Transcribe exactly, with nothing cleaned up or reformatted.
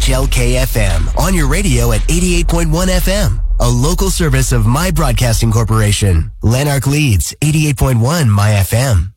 H L K F M, on your radio at eighty-eight point one F M. A local service of My Broadcasting Corporation. Lanark Leeds, eighty-eight point one My F M.